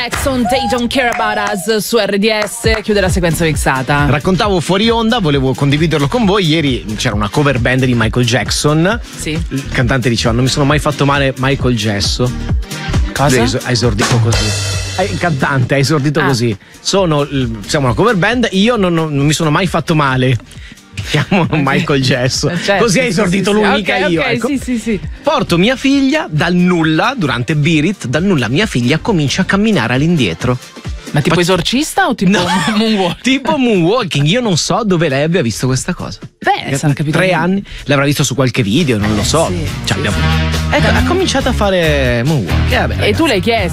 Jackson, They Don't Care About Us su RDS, chiude la sequenza mixata. Raccontavo fuori onda, volevo condividerlo con voi. Ieri c'era una cover band di Michael Jackson. Sì. Il cantante diceva: non mi sono mai fatto male Michael Jackson. Cosa? Ha esordito così. Il cantante ha esordito così. Siamo una cover band, io non mi sono mai fatto male. Chiamo Michael Jackson. Certo, Così ha esordito l'unica io. Ok, ecco. sì. Porto mia figlia dal nulla, durante Beat It, dal nulla mia figlia comincia a camminare all'indietro. Ma tipo esorcista o tipo moonwalk? Tipo moonwalking. Io non so dove lei abbia visto questa cosa. Beh, sarà capito. 3 anni, l'avrà visto su qualche video, non lo so. Sì, Ecco, ha cominciato a fare moonwalk. E tu l'hai chiesto?